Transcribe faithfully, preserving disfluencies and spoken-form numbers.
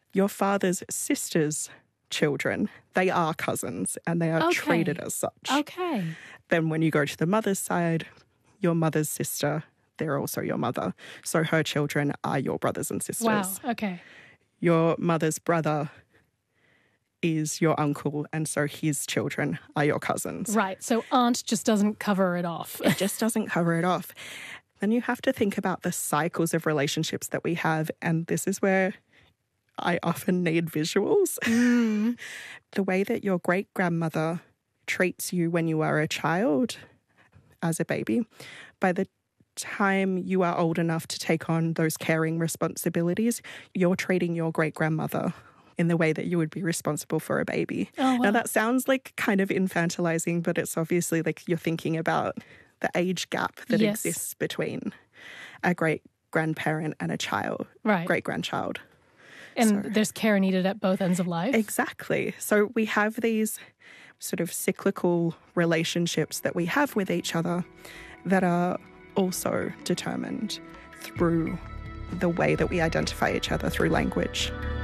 Your father's sister's children, they are cousins and they are Okay. treated as such. Okay. Then when you go to the mother's side, your mother's sister, they're also your mother. So her children are your brothers and sisters. Wow. Okay. Your mother's brother is your uncle, and so his children are your cousins. Right. So aunt just doesn't cover it off. It just doesn't cover it off. Then you have to think about the cycles of relationships that we have, and this is where I often need visuals. Mm. The way that your great-grandmother treats you when you are a child, as a baby, by the time you are old enough to take on those caring responsibilities, you're treating your great-grandmother in the way that you would be responsible for a baby. Oh, wow. Now, that sounds like kind of infantilizing, but it's obviously like you're thinking about the age gap that Yes. exists between a great-grandparent and a child, Right. great-grandchild. And So- there's care needed at both ends of life. Exactly. So we have these sort of cyclical relationships that we have with each other that are also determined through the way that we identify each other through language.